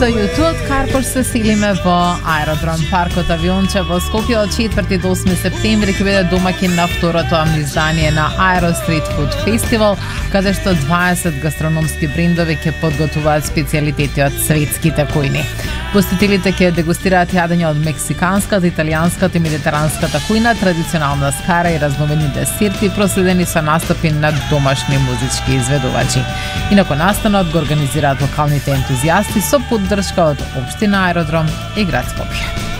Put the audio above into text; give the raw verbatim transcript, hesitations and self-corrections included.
Со јутот Карпош се селиме во Аеродром Паркот Авионче во Скопје од четврти до осми септември ќе биде домаќин на второто издание на Aero Street Food Festival, каде што дваесет гастрономски брендови ќе подготуваат специјалитети од светските кујни. Посетителите ќе дегустираат јадење од мексиканската, италијанската и медитеранската кујна, традиционална скара и разновени десерти, проследени со настапи на домашни музички изведувачи. Инаку настанот го организираат локалните ентузијасти со поддршка од Општина Аеродром и град Скопје.